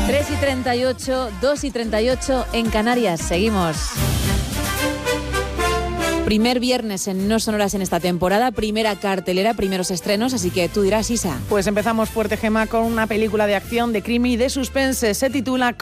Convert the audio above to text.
3:38, 2:38 en Canarias. Seguimos. Primer viernes en No Sonoras en esta temporada, primera cartelera, primeros estrenos, así que tú dirás, Isa. Pues empezamos fuerte, Gemma, con una película de acción, de crimen y de suspense. Se titula